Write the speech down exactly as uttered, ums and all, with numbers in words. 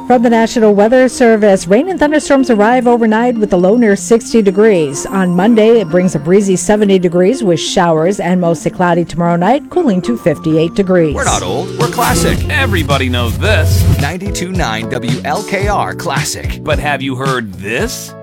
From the National Weather Service, rain and thunderstorms arrive overnight with a low near sixty degrees. On Monday, it brings a breezy seventy degrees with showers and mostly cloudy tomorrow night, cooling to fifty-eight degrees. We're not old, we're classic. Everybody knows this. ninety-two point nine W L K R Classic. But have you heard this?